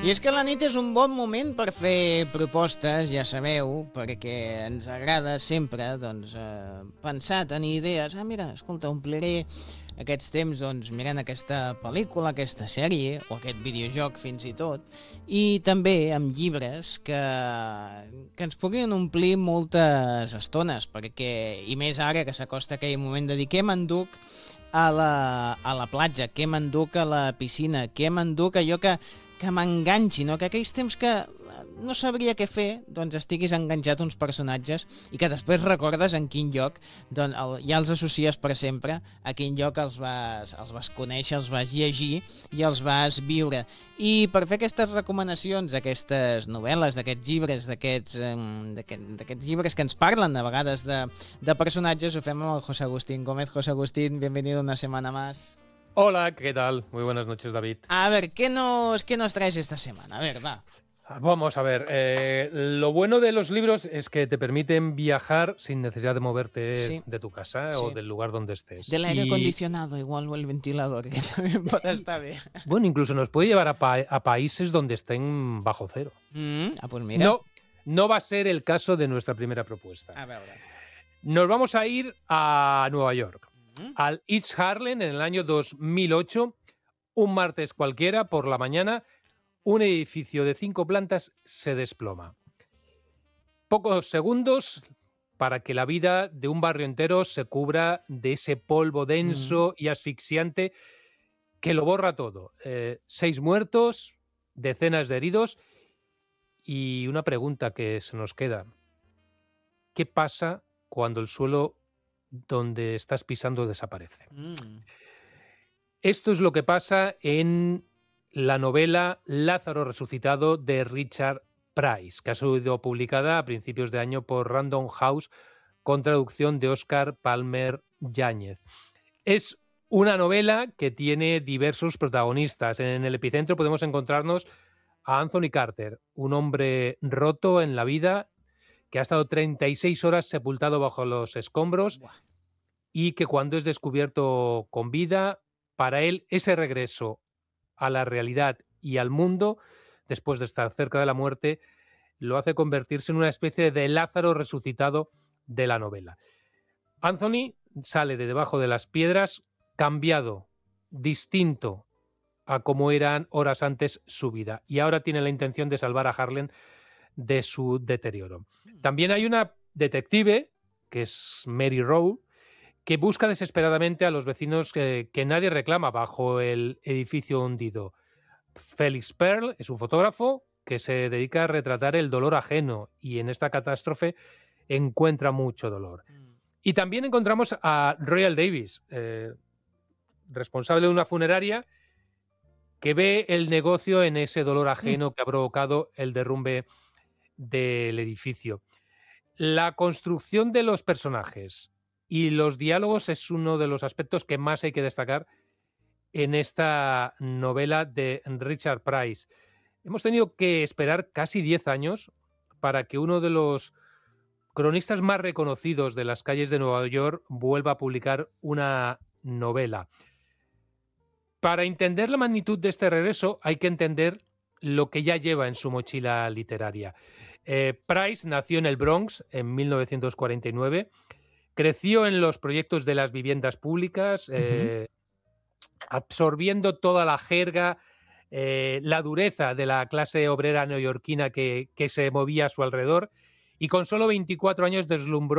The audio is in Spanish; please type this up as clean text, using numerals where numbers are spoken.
I és que la nit és un bon moment per fer propostes, ja sabeu, perquè ens agrada sempre doncs, pensar, tenir idees. Ah, mira, escolta, ompliré aquests temps doncs, mirant aquesta pel·lícula, aquesta sèrie o aquest videojoc fins i tot, i també amb llibres que ens puguin omplir moltes estones, perquè, i més ara que s'acosta aquell moment de dir què m'enduc a la platja, què m'enduc a la piscina, què m'enduc allò que m'enganxi, no? Que aquells temps que no sabria què fer, doncs estiguis enganxat a uns personatges i que després recordes en quin lloc, doncs ja els associes per sempre a quin lloc els vas conèixer, els vas llegir i els vas viure. I per fer aquestes recomanacions, aquestes novel·les, d'aquests llibres, d'aquests llibres que ens parlen a vegades de personatges, ho fem amb el José Agustín Gómez. José Agustín, bienvenido una semana más. Hola, ¿qué tal? Muy buenas noches, David. A ver, ¿qué nos traes esta semana? A ver, va. Vamos a ver, lo bueno de los libros es que te permiten viajar sin necesidad de moverte de tu casa o del lugar donde estés. Del aire acondicionado igual o el ventilador, que también puede estar bien. Bueno, incluso nos puede llevar a países donde estén bajo cero. Pues mira. No va a ser el caso de nuestra primera propuesta. A ver. Nos vamos a ir a Nueva York, al East Harlem en el año 2008, un martes cualquiera por la mañana. Un edificio de 5 plantas se desploma. Pocos segundos para que la vida de un barrio entero se cubra de ese polvo denso y asfixiante que lo borra todo. 6 muertos, decenas de heridos y una pregunta que se nos queda. ¿Qué pasa cuando el suelo donde estás pisando desaparece? Esto es lo que pasa en la novela Lázaro resucitado de Richard Price, que ha sido publicada a principios de año por Random House con traducción de Óscar Palmer Yáñez. Es una novela que tiene diversos protagonistas. En el epicentro podemos encontrarnos a Anthony Carter, un hombre roto en la vida que ha estado 36 horas sepultado bajo los escombros y que cuando es descubierto con vida, para él ese regreso a la realidad y al mundo, después de estar cerca de la muerte, lo hace convertirse en una especie de Lázaro resucitado de la novela. Anthony sale de debajo de las piedras cambiado, distinto a como eran horas antes su vida, y ahora tiene la intención de salvar a Harlem de su deterioro. También hay una detective, que es Mary Rowe, que busca desesperadamente a los vecinos que nadie reclama bajo el edificio hundido. Felix Pearl es un fotógrafo que se dedica a retratar el dolor ajeno y en esta catástrofe encuentra mucho dolor. Y también encontramos a Royal Davis, responsable de una funeraria que ve el negocio en ese dolor ajeno que ha provocado el derrumbe del edificio. La construcción de los personajes y los diálogos es uno de los aspectos que más hay que destacar en esta novela de Richard Price. Hemos tenido que esperar casi 10 años para que uno de los cronistas más reconocidos de las calles de Nueva York vuelva a publicar una novela. Para entender la magnitud de este regreso hay que entender lo que ya lleva en su mochila literaria. Price nació en el Bronx en 1949. Creció en los proyectos de las viviendas públicas, absorbiendo toda la jerga, la dureza de la clase obrera neoyorquina que se movía a su alrededor, y con solo 24 años deslumbró